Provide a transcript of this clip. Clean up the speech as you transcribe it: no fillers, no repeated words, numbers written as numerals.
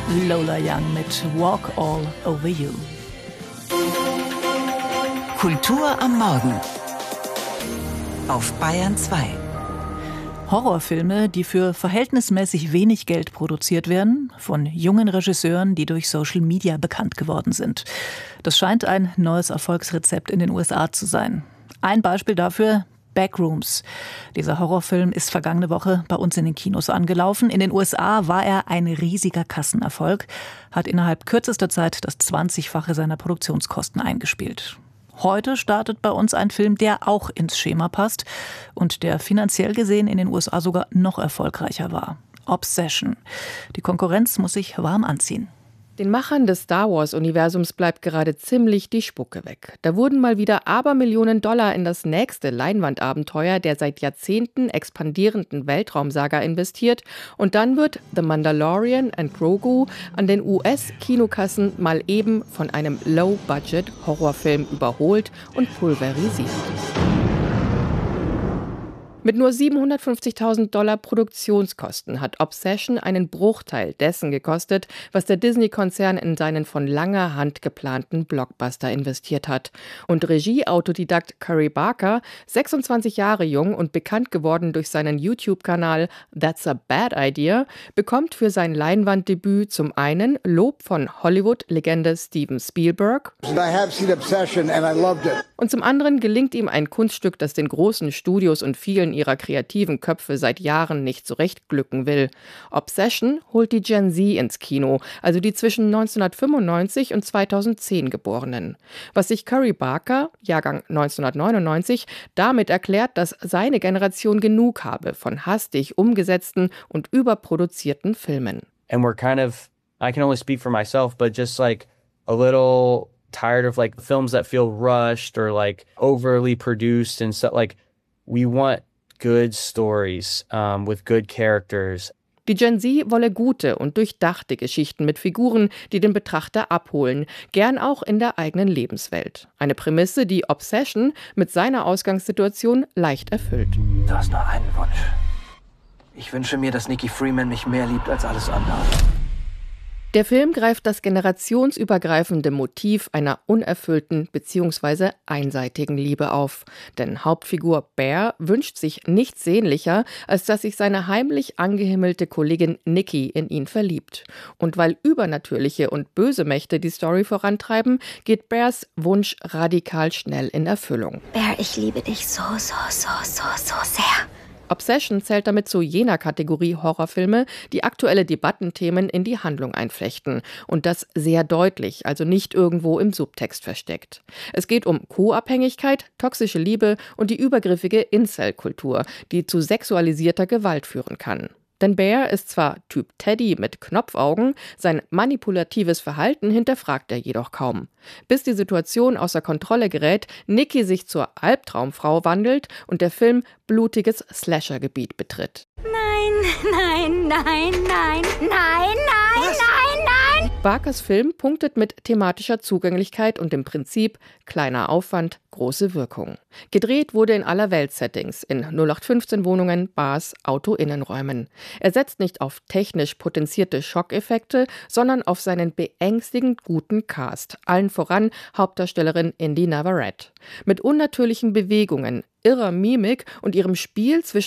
Lola Young mit Walk All Over You. Kultur am Morgen auf Bayern 2. Horrorfilme, die für verhältnismäßig wenig Geld produziert werden, von jungen Regisseuren, die durch Social Media bekannt geworden sind. Das scheint ein neues Erfolgsrezept in den USA zu sein. Ein Beispiel dafür: Backrooms. Dieser Horrorfilm ist vergangene Woche bei uns in den Kinos angelaufen. In den USA war er ein riesiger Kassenerfolg, hat innerhalb kürzester Zeit das 20-fache seiner Produktionskosten eingespielt. Heute startet bei uns ein Film, der auch ins Schema passt und der finanziell gesehen in den USA sogar noch erfolgreicher war. Obsession. Die Konkurrenz muss sich warm anziehen. Den Machern des Star-Wars-Universums bleibt gerade ziemlich die Spucke weg. Da wurden mal wieder Abermillionen Dollar in das nächste Leinwandabenteuer der seit Jahrzehnten expandierenden Weltraumsaga investiert und dann wird The Mandalorian and Grogu an den US-Kinokassen mal eben von einem Low-Budget-Horrorfilm überholt und pulverisiert. Mit nur $750.000 Produktionskosten hat Obsession einen Bruchteil dessen gekostet, was der Disney-Konzern in seinen von langer Hand geplanten Blockbuster investiert hat. Und Regie-Autodidakt Curry Barker, 26 Jahre jung und bekannt geworden durch seinen YouTube-Kanal That's a Bad Idea, bekommt für sein Leinwanddebüt zum einen Lob von Hollywood-Legende Steven Spielberg und zum anderen gelingt ihm ein Kunststück, das den großen Studios und vielen ihrer kreativen Köpfe seit Jahren nicht zurechtglücken will. Obsession holt die Gen Z ins Kino, also die zwischen 1995 und 2010 Geborenen. Was sich Curry Barker, Jahrgang 1999, damit erklärt, dass seine Generation genug habe von hastig umgesetzten und überproduzierten Filmen. And we're kind of, I can only speak for myself, but just like a little tired of like films that feel rushed or like overly produced and stuff. Like we want good stories with good characters. Die Gen Z wolle gute und durchdachte Geschichten mit Figuren, die den Betrachter abholen, gern auch in der eigenen Lebenswelt. Eine Prämisse, die Obsession mit seiner Ausgangssituation leicht erfüllt. Du hast nur einen Wunsch. Ich wünsche mir, dass Nikki Freeman mich mehr liebt als alles andere. Der Film greift das generationsübergreifende Motiv einer unerfüllten bzw. einseitigen Liebe auf. Denn Hauptfigur Bear wünscht sich nichts sehnlicher, als dass sich seine heimlich angehimmelte Kollegin Nikki in ihn verliebt. Und weil übernatürliche und böse Mächte die Story vorantreiben, geht Bears Wunsch radikal schnell in Erfüllung. Bear, ich liebe dich so sehr. Obsession zählt damit zu jener Kategorie Horrorfilme, die aktuelle Debattenthemen in die Handlung einflechten. Und das sehr deutlich, also nicht irgendwo im Subtext versteckt. Es geht um Co-Abhängigkeit, toxische Liebe und die übergriffige Incel-Kultur, die zu sexualisierter Gewalt führen kann. Denn Bear ist zwar Typ Teddy mit Knopfaugen, sein manipulatives Verhalten hinterfragt er jedoch kaum. Bis die Situation außer Kontrolle gerät, Nikki sich zur Albtraumfrau wandelt und der Film blutiges Slasher-Gebiet betritt. Nein. Barkers Film punktet mit thematischer Zugänglichkeit und dem Prinzip kleiner Aufwand, große Wirkung. Gedreht wurde in aller Welt-Settings, in 0815-Wohnungen, Bars, Autoinnenräumen. Er setzt nicht auf technisch potenzierte Schockeffekte, sondern auf seinen beängstigend guten Cast. Allen voran Hauptdarstellerin Indy Navarrete. Mit unnatürlichen Bewegungen, irrer Mimik und ihrem Spiel zwischen